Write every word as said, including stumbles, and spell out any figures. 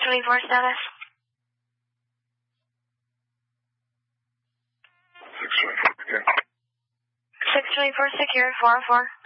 twenty-four status. six twenty-four, okay. six twenty-four secured, four oh four.